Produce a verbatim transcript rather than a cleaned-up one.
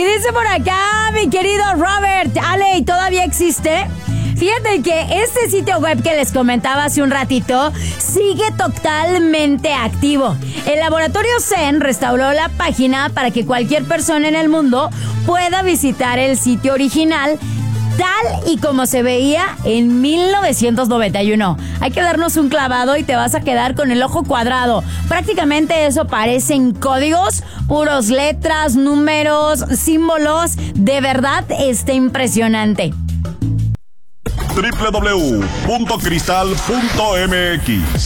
Y dice por acá, mi querido Robert, Ale, ¿y todavía existe? Fíjate que este sitio web que les comentaba hace un ratito sigue totalmente activo. El laboratorio Zen restauró la página para que cualquier persona en el mundo pueda visitar el sitio original tal y como se veía en mil novecientos noventa y uno. Hay que darnos un clavado y te vas a quedar con el ojo cuadrado. Prácticamente eso parecen códigos, puros letras, números, símbolos. De verdad está impresionante. doble u doble u doble u punto cristal punto m x